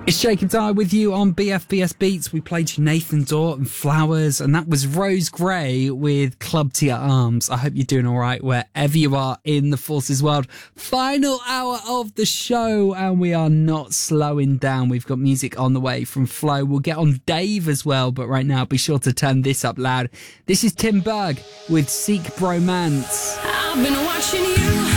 It's Jake and Di with you on BFBS Beats. We played you Nathan Dort and Flowers, and that was Rose Gray with Club to Your Arms. I hope you're doing all right wherever you are in the Forces world. Final hour of the show, and we are not slowing down. We've got music on the way from Flo. We'll get on Dave as well, but right now, be sure to turn this up loud. This is Tim Berg with Seek Bromance. I've been watching you